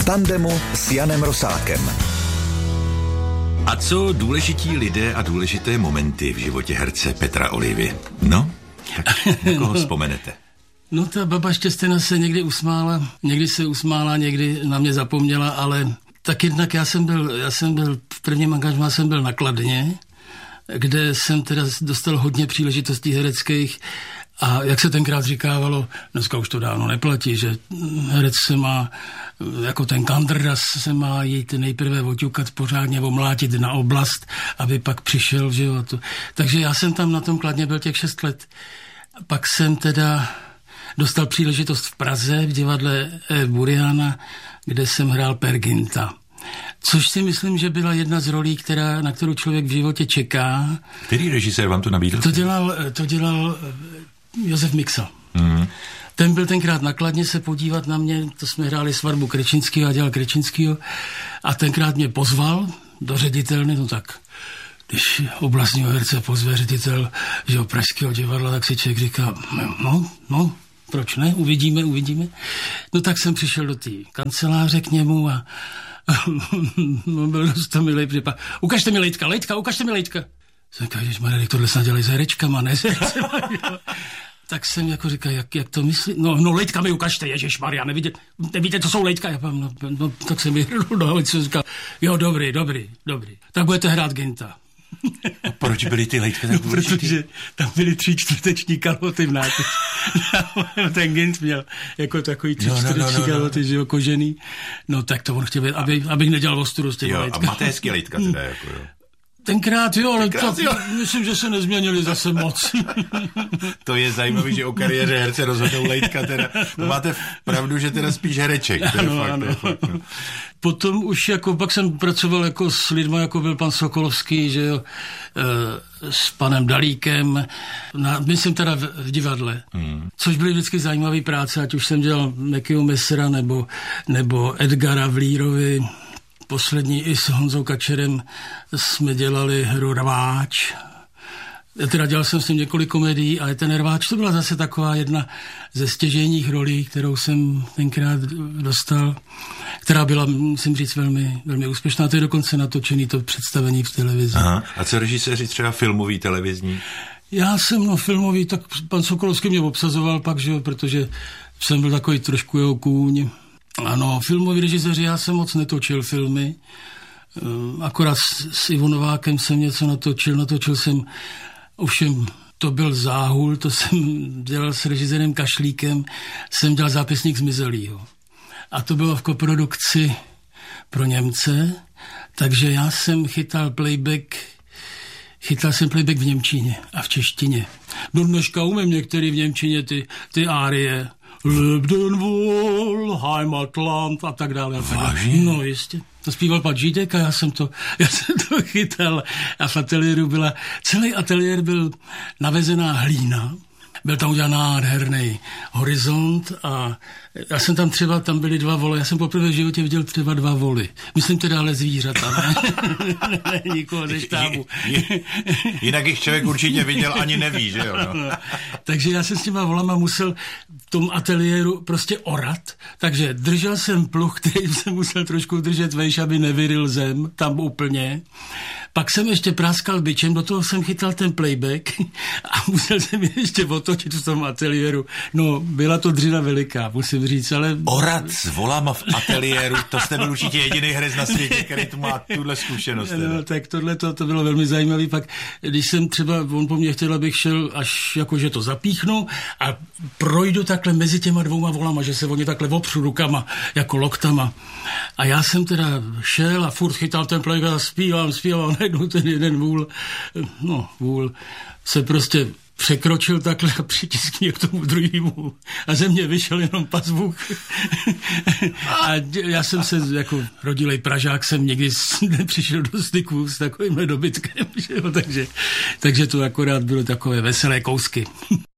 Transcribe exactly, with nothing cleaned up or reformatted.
v tandemu s Janem Rosákem. A co důležití lidé a důležité momenty v životě herce Petra Olivy? No, tak na koho vzpomenete? No ta baba Štěstina se někdy usmála, někdy se usmála, někdy na mě zapomněla, ale tak jednak já jsem byl, já jsem byl v prvním angažmá jsem byl na Kladně, kde jsem teda dostal hodně příležitostí hereckých a jak se tenkrát říkávalo, dneska už to dávno neplatí, že herec se má, jako ten Kandrdas se má jít nejprve oťukat pořádně, omlátit na oblast, aby pak přišel v životu. Takže já jsem tam na tom Kladně byl těch šest let. Pak jsem teda dostal příležitost v Praze v divadle Buriana, kde jsem hrál Perginta. Což si myslím, že byla jedna z rolí, která, na kterou člověk v životě čeká. Který režisér vám to nabídl? To dělal, to dělal Josef Miksa. Mm. Ten byl tenkrát na Kladně se podívat na mě, to jsme hráli svatbu Krečinskýho a dělal Krečinskýho a tenkrát mě pozval do ředitelny, no tak když oblastního herce pozve ředitel, že o pražského divadla, tak si člověk říká, no, no, proč ne, uvidíme, uvidíme. No tak jsem přišel do té kanceláře k němu a no, byl dost to milej případ. Ukažte mi lejtka, lejtka, ukažte mi lejtka. Jsem říkal, ježmarja, tohle snad dělají s herečkama, ne s hercema. Tak jsem jako říkal, jak, jak to myslí? No, no lejtka mi ukažte, ježišmarja, nevíte, nevíte, co jsou lejtka? Já pám, no, no, tak jsem vyhrnul do holice, říkal, jo, dobrý, dobrý, dobrý. Tak budete hrát Ginta. A proč byly ty lejtka tak no, protože tam byly tři čtvrteční kalhoty v náteč. Ten Gint měl jako takový tři no, no, čtvrteční no, no, kalhoty, no. Že jo, kožený. No tak to on chtěl, aby, abych nedělal ostudu z těch lejtka. A máte hezký lejtka teda, jako jo. Tenkrát jo, ale Tenkrát, to, jo. myslím, že se nezměnili zase moc. To je zajímavý, že o kariéře herce rozhodnou lejtka teda. To máte pravdu, že teda spíš hereček. To je ano, fakt, ano. to je fakt, no. Potom už jako, pak jsem pracoval jako s lidmi, jako byl pan Sokolovský, že jo, e, s panem Dalíkem, na, myslím teda v, v divadle, hmm. což byly vždycky zajímavé práce, ať už jsem dělal Mekyho Messera nebo, nebo Edgara v Lírovi. Poslední i s Honzou Kačerem jsme dělali hru Rváč. Já teda dělal jsem s ním několik komedií, ale ten Rváč to byla zase taková jedna ze stěžejních rolí, kterou jsem tenkrát dostal, která byla, musím říct, velmi, velmi úspěšná. To je dokonce natočený to představení v televizi. Aha. A co režiséři třeba filmový, televizní? Já jsem, no filmový, tak pan Sokolovský mě obsazoval pak, že jo, protože jsem byl takový trošku jeho kůň. Ano, filmoví režiséři, já jsem moc netočil filmy, akorát s, s Ivo Novákem jsem něco natočil, natočil jsem, ovšem to byl Záhul, to jsem dělal s režisérem Kašlíkem, jsem dělal Zápisník zmizelýho. A to bylo v koprodukci pro Němce, takže já jsem chytal playback, chytal jsem playback v němčině a v češtině. Do dneška umím některý v němčině ty, ty árie, Leb den wohl, Heimatland a tak dále. Vážně? No jistě. To zpíval pan Žídek a já jsem to, já jsem to chytal. A v ateliéru byla, celý ateliér byl navezená hlína. Byl tam udělán nádherný horizont a já jsem tam třeba, tam byly dva voly, já jsem poprvé v životě viděl třeba dva voly. Myslím teda ale zvířata, ne? Ne, nikoho ze štábu. Jinak jich člověk určitě viděl, ani neví, že jo? No. Takže já jsem s těma volama musel v tom ateliéru prostě orat, takže držel jsem pluh, který jsem musel trošku držet vejš, aby nevyryl zem tam úplně. Pak jsem ještě práskal bičem, do toho jsem chytal ten playback a musel jsem ještě otočit v tom ateliéru. No, byla to dřina veliká, musím říct, ale... Orat s volama v ateliéru, to jste byl určitě jediný herec na světě, který tu má tuhle zkušenost. No, tak tohle to, to bylo velmi zajímavé. Pak, když jsem třeba, on po mně chtěl, abych šel až jako, že to zapíchnu a projdu takhle mezi těma dvouma volama, že se oni takhle opřu rukama, jako loktama. A já jsem teda šel a furt chytal ten playback a zpívám, zpívám, najednou ten jeden vůl, no vůl, se prostě překročil takhle a přitisk mě k tomu druhému a ze mě vyšel jenom pazvuk. A já jsem se jako rodilej Pražák jsem nikdy nepřišel do styku s takovýmhle dobytkem, že jo? Takže, takže to akorát bylo takové veselé kousky.